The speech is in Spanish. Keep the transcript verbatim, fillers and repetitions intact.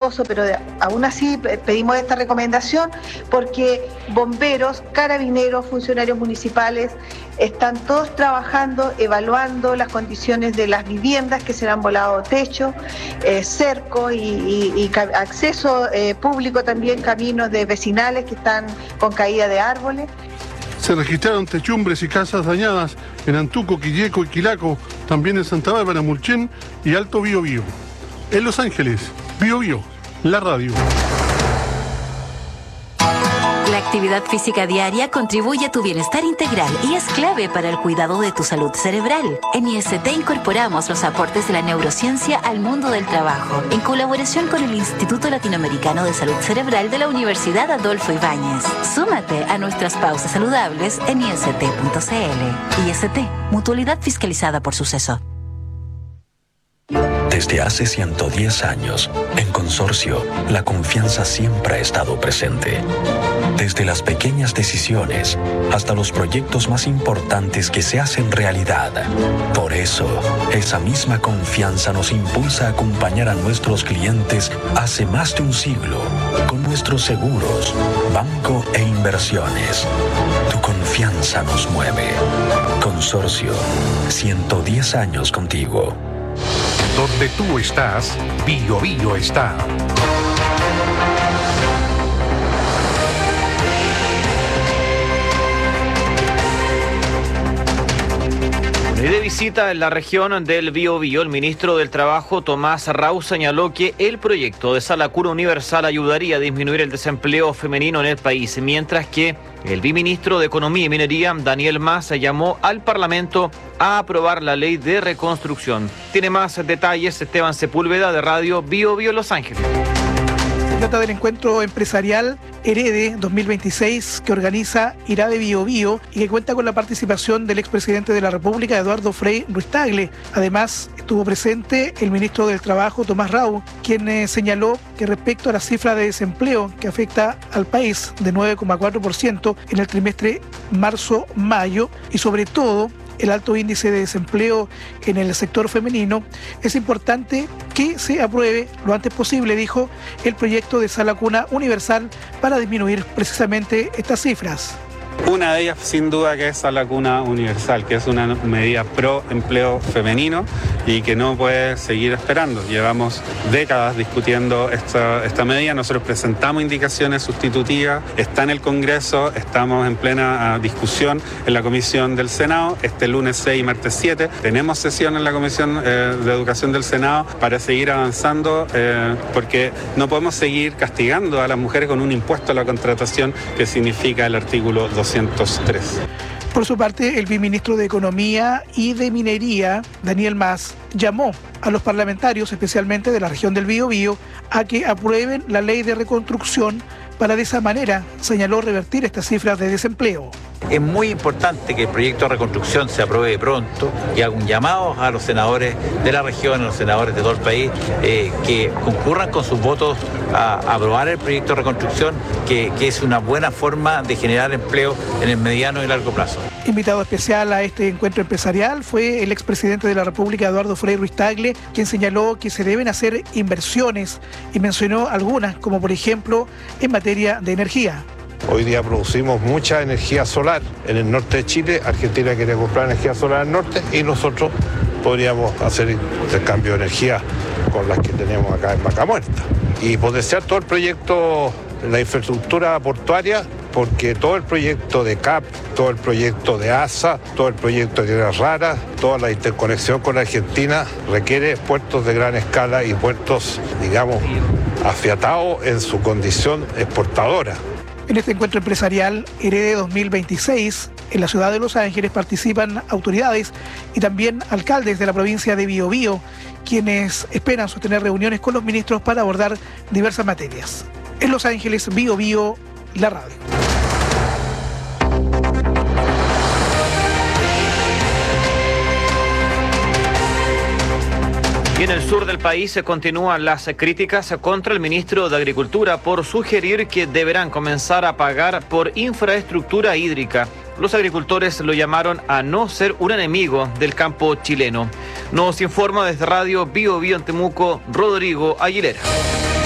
costoso, pero de, aún así pedimos esta recomendación porque bomberos, carabineros, funcionarios municipales están todos trabajando, evaluando las condiciones de las viviendas que se le han volado techo, eh, cerco y, y, y acceso eh, público también, caminos de vecinales que están con caída de árboles. Se registraron techumbres y casas dañadas en Antuco, Quilleco y Quilaco, también en Santa Bárbara, Mulchen y Alto Biobío. En Los Ángeles, Biobío, la radio. La actividad física diaria contribuye a tu bienestar integral y es clave para el cuidado de tu salud cerebral. En I S T incorporamos los aportes de la neurociencia al mundo del trabajo, en colaboración con el Instituto Latinoamericano de Salud Cerebral de la Universidad Adolfo Ibáñez. Súmate a nuestras pausas saludables en i s t punto c l. I S T, mutualidad fiscalizada por Suceso. Desde hace ciento diez años, en Consorcio, la confianza siempre ha estado presente. Desde las pequeñas decisiones hasta los proyectos más importantes que se hacen realidad. Por eso, esa misma confianza nos impulsa a acompañar a nuestros clientes hace más de un siglo con nuestros seguros, banco e inversiones. Tu confianza nos mueve. Consorcio, ciento diez años contigo. Donde tú estás, Biobío está. Y de visita en la región del Biobío, el ministro del Trabajo, Tomás Rau, señaló que el proyecto de Sala Cuna Universal ayudaría a disminuir el desempleo femenino en el país, mientras que el viceministro de Economía y Minería, Daniel Mas, llamó al Parlamento a aprobar la ley de reconstrucción. Tiene más detalles Esteban Sepúlveda de Radio Biobío Los Ángeles. Se trata del encuentro empresarial Herede dos mil veintiséis que organiza IRADE Biobío y que cuenta con la participación del expresidente de la República, Eduardo Frei Ruiz-Tagle. Además, estuvo presente el ministro del Trabajo, Tomás Rau, quien eh, señaló que respecto a la cifra de desempleo que afecta al país de nueve coma cuatro por ciento en el trimestre marzo-mayo y sobre todo el alto índice de desempleo en el sector femenino, es importante que se apruebe lo antes posible, dijo, el proyecto de Sala Cuna Universal para disminuir precisamente estas cifras. Una de ellas, sin duda, que es Sala Cuna Universal, que es una medida pro empleo femenino y que no puede seguir esperando. Llevamos décadas discutiendo esta, esta medida. Nosotros presentamos indicaciones sustitutivas, está en el Congreso, estamos en plena uh, discusión en la Comisión del Senado. Este lunes seis y martes siete tenemos sesión en la Comisión eh, de Educación del Senado para seguir avanzando, eh, porque no podemos seguir castigando a las mujeres con un impuesto a la contratación que significa el artículo doscientos tres. Por su parte, el viceministro de Economía y de Minería, Daniel Mas, llamó a los parlamentarios, especialmente de la región del Biobío, a que aprueben la ley de reconstrucción para de esa manera, señaló, revertir estas cifras de desempleo. Es muy importante que el proyecto de reconstrucción se apruebe pronto y haga un llamado a los senadores de la región, a los senadores de todo el país, eh, que concurran con sus votos a, a aprobar el proyecto de reconstrucción, que, que es una buena forma de generar empleo en el mediano y largo plazo. Invitado especial a este encuentro empresarial fue el expresidente de la República, Eduardo Frei Ruiz-Tagle, quien señaló que se deben hacer inversiones y mencionó algunas, como por ejemplo en materia de energía. Hoy día producimos mucha energía solar en el norte de Chile. Argentina quiere comprar energía solar al norte y nosotros podríamos hacer intercambio de energía con las que tenemos acá en Vaca Muerta. Y potenciar todo el proyecto, la infraestructura portuaria, porque todo el proyecto de C A P, todo el proyecto de A S A, todo el proyecto de Tierras Raras, toda la interconexión con Argentina requiere puertos de gran escala y puertos, digamos, afiatados en su condición exportadora. En este encuentro empresarial Herede dos mil veintiséis, en la ciudad de Los Ángeles participan autoridades y también alcaldes de la provincia de Biobío, quienes esperan sostener reuniones con los ministros para abordar diversas materias. En Los Ángeles, Biobío, la radio. Y en el sur del país se continúan las críticas contra el ministro de Agricultura por sugerir que deberán comenzar a pagar por infraestructura hídrica. Los agricultores lo llamaron a no ser un enemigo del campo chileno. Nos informa desde Radio Biobío en Temuco, Rodrigo Aguilera.